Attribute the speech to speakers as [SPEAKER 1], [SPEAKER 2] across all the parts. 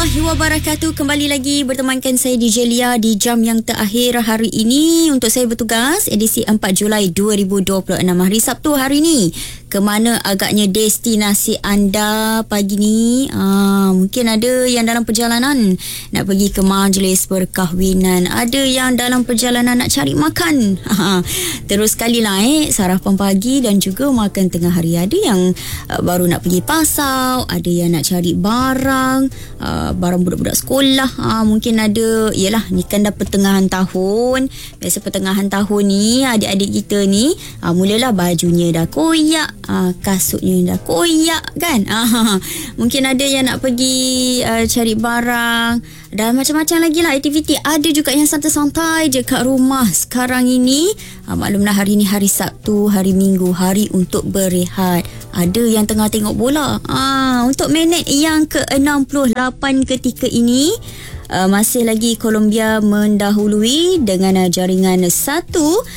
[SPEAKER 1] warahmatullahi wabarakatuh. Kembali lagi bertemankan saya DJ Lia di jam yang terakhir hari ini untuk saya bertugas edisi 4 Julai 2026 hari Sabtu hari ini. Kemana agaknya destinasi anda pagi ni? Mungkin ada yang dalam perjalanan nak pergi ke majlis perkahwinan, ada yang dalam perjalanan nak cari makan. Terus sekali lah sarapan pagi dan juga makan tengah hari. Ada yang baru nak pergi pasar, ada yang nak cari barang budak-budak sekolah. Mungkin ada, yelah ni kan dah pertengahan tahun. Biasa pertengahan tahun ni adik-adik kita ni mulalah bajunya dah koyak, kasutnya dah koyak kan. Mungkin ada yang nak pergi cari barang dan macam-macam lagi lah aktiviti. Ada juga yang santai-santai je kat rumah sekarang ini. Maklumlah hari ni hari Sabtu, hari Minggu, hari untuk berehat. Ada yang tengah tengok bola. Untuk minit yang ke-68 ketika ini, masih lagi Colombia mendahului dengan jaringan 1-0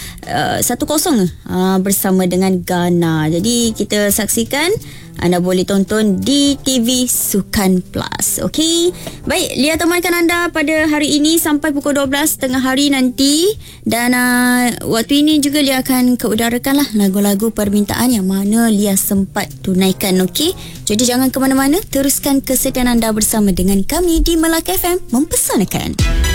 [SPEAKER 1] bersama dengan Ghana. Jadi kita saksikan, anda boleh tonton di TV Sukan Plus. Okey. Baik, Lia temankan anda pada hari ini sampai pukul 12 tengah hari nanti. Dan waktu ini juga Lia akan keudarakan lah lagu-lagu permintaan yang mana Lia sempat tunaikan. Okey. Jadi jangan ke mana-mana, teruskan kesetiaan anda bersama dengan kami di Melaka FM Mempersanakan.